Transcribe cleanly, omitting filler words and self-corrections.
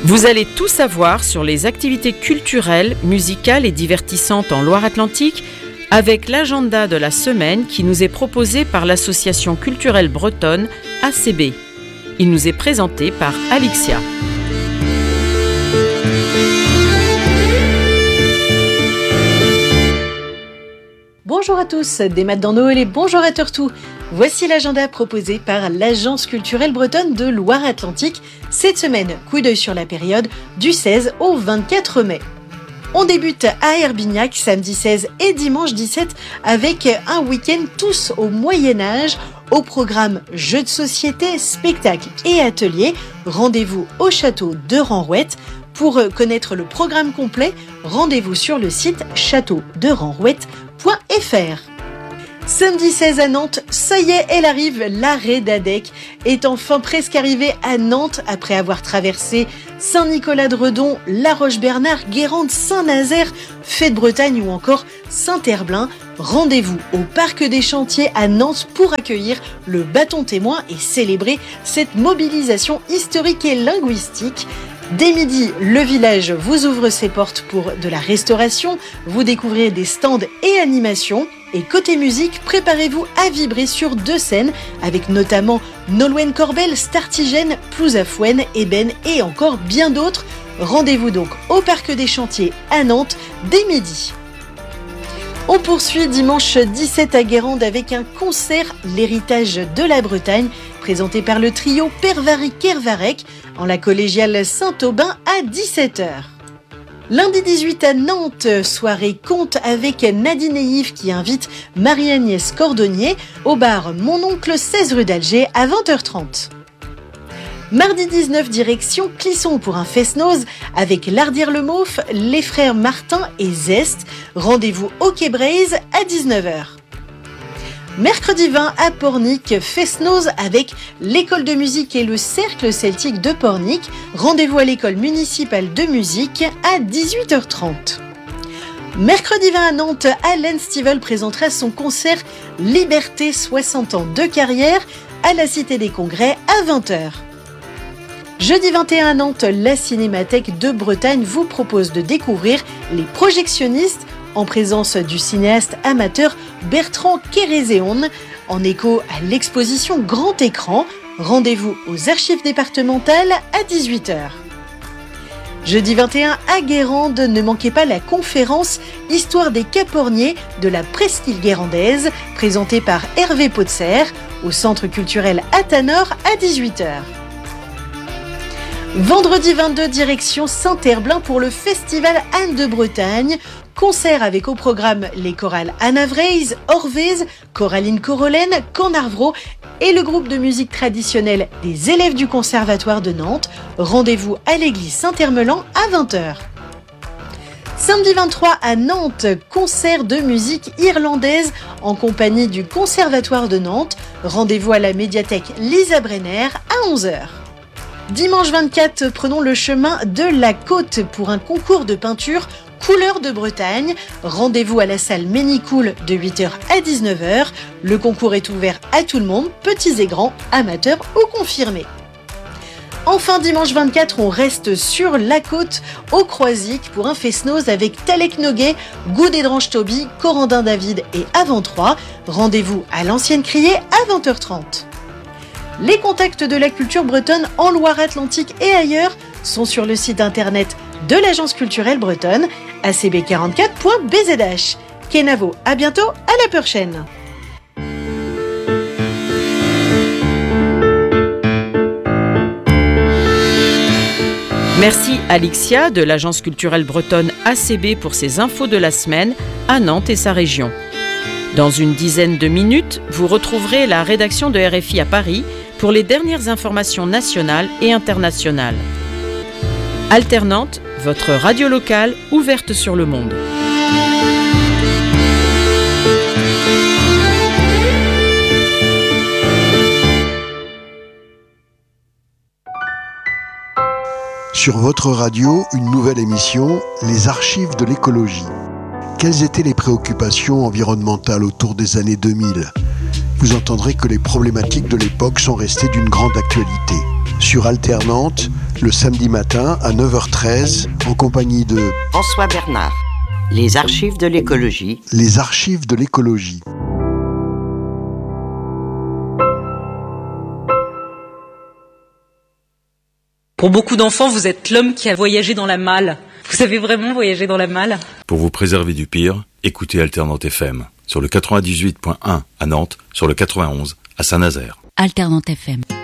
Vous allez tout savoir sur les activités culturelles, musicales et divertissantes en Loire-Atlantique avec l'agenda de la semaine qui nous est proposé par l'association culturelle bretonne ACB. Il nous est présenté par Alixia. Bonjour à tous, des maths dans Noël et bonjour à Tortou. Voici l'agenda proposé par l'Agence culturelle bretonne de Loire-Atlantique. Cette semaine, coup d'œil sur la période du 16 au 24 mai. On débute à Herbignac samedi 16 et dimanche 17 avec un week-end tous au Moyen-Âge. Au programme jeux de société, spectacles et ateliers. Rendez-vous au château de Ranrouët. Pour connaître le programme complet, rendez-vous sur le site châteauderanrouët.fr. Samedi 16 à Nantes, ça y est, elle arrive, l'arrêt d'Adec est enfin presque arrivée à Nantes après avoir traversé Saint-Nicolas-de-Redon, La Roche-Bernard, Guérande, Saint-Nazaire, Fête-Bretagne ou encore Saint-Herblain. Rendez-vous au Parc des Chantiers à Nantes pour accueillir le bâton témoin et célébrer cette mobilisation historique et linguistique. Dès midi, le village vous ouvre ses portes pour de la restauration. Vous découvrez des stands et animations. Et côté musique, préparez-vous à vibrer sur 2 scènes avec notamment Nolwenn Corbel, Startigène, Plouzafouen, Eben et encore bien d'autres. Rendez-vous donc au Parc des Chantiers à Nantes dès midi. On poursuit dimanche 17 à Guérande avec un concert L'héritage de la Bretagne présenté par le trio Pervary-Kervarec en la collégiale Saint-Aubin à 17h. Lundi 18 à Nantes, soirée conte avec Nadine et Yves qui invite Marie-Agnès Cordonnier au bar Mon Oncle 16 rue d'Alger à 20h30. Mardi 19, direction Clisson pour un fest-noz avec Lardière-le-Mauve, les frères Martin et Zest. Rendez-vous au Quai Braise à 19h. Mercredi 20 à Pornic, fest-noz avec l'école de musique et le cercle celtique de Pornic. Rendez-vous à l'école municipale de musique à 18h30. Mercredi 20 à Nantes, Alain Stivell présentera son concert Liberté 60 ans de carrière à la Cité des Congrès à 20h. Jeudi 21 à Nantes, la Cinémathèque de Bretagne vous propose de découvrir Les Projectionnistes en présence du cinéaste amateur Bertrand Kérézéon, en écho à l'exposition Grand Écran. Rendez-vous aux archives départementales à 18h. Jeudi 21 à Guérande, ne manquez pas la conférence Histoire des Caporniers de la presqu'île guérandaise, présentée par Hervé Potser au Centre culturel Athanor à 18h. Vendredi 22, direction Saint-Herblain pour le festival Anne de Bretagne. Concert avec au programme les chorales Anna Vreise, Orvez, Coraline Corolaine, Canarvro et le groupe de musique traditionnelle des élèves du Conservatoire de Nantes. Rendez-vous à l'église Saint-Hermelan à 20h. Samedi 23 à Nantes, concert de musique irlandaise en compagnie du Conservatoire de Nantes. Rendez-vous à la médiathèque Lisa Brenner à 11h. Dimanche 24, prenons le chemin de la Côte pour un concours de peinture Couleurs de Bretagne. Rendez-vous à la salle Ménicool de 8h à 19h. Le concours est ouvert à tout le monde, petits et grands, amateurs ou confirmés. Enfin, dimanche 24, on reste sur la Côte au Croisic pour un fest-noz avec Talek Noguet, Goût des Dranges Toby, Corandin David et Avant 3. Rendez-vous à l'Ancienne Criée à 20h30. Les contacts de la culture bretonne en Loire-Atlantique et ailleurs sont sur le site internet de l'Agence culturelle bretonne, acb44.bzh. Kenavo, à bientôt, à la prochaine. Merci Alixia de l'Agence culturelle bretonne ACB pour ses infos de la semaine à Nantes et sa région. Dans une dizaine de minutes, vous retrouverez la rédaction de RFI à Paris pour les dernières informations nationales et internationales. Alternante, votre radio locale ouverte sur le monde. Sur votre radio, une nouvelle émission, Les archives de l'écologie. Quelles étaient les préoccupations environnementales autour des années 2000 ? Vous entendrez que les problématiques de l'époque sont restées d'une grande actualité. sur Alternante, le samedi matin à 9h13, en compagnie de François Bernard. Les archives de l'écologie. Les archives de l'écologie. Pour beaucoup d'enfants, vous êtes l'homme qui a voyagé dans la malle. Vous avez vraiment voyagé dans la malle ? Pour vous préserver du pire, écoutez Alternante FM sur le 98.1 à Nantes, sur le 91 à Saint-Nazaire. Alternante FM.